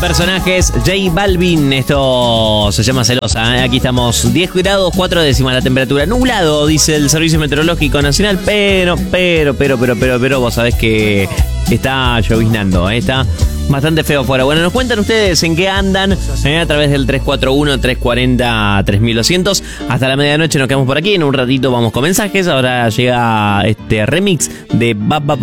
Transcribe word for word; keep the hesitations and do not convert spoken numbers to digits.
personajes, J Balvin, esto se llama Celosa, ¿eh? Aquí estamos, diez grados, cuatro décimas la temperatura, nublado, dice el Servicio Meteorológico Nacional, pero, pero, pero, pero, pero, pero, vos sabés que está lloviznando, ¿eh? Está bastante feo afuera. Bueno, nos cuentan ustedes en qué andan, ¿eh? A través del tres cuatro uno, tres cuatro cero, tres mil doscientos. Hasta la medianoche nos quedamos por aquí, en un ratito vamos con mensajes. Ahora llega este remix de Ba Ba Ba